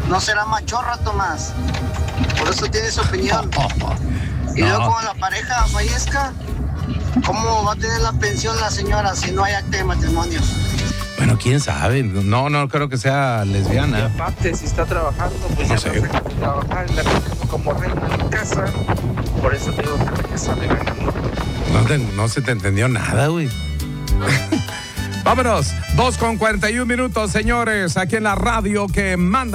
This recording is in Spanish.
No será machorra, Tomás. Por eso tiene su opinión. Y luego cuando la pareja fallezca, ¿cómo va a tener la pensión la señora si no hay acta de matrimonio? Bueno, quién sabe. No creo que sea Y lesbiana. aparte, si está trabajando, pues No ya sé. no deja de trabajar y la tiene como reina en casa. Por eso te digo que la que sale ganando. No se te entendió nada, güey. Vámonos. 2:41 minutos, señores. Aquí en la radio que manda.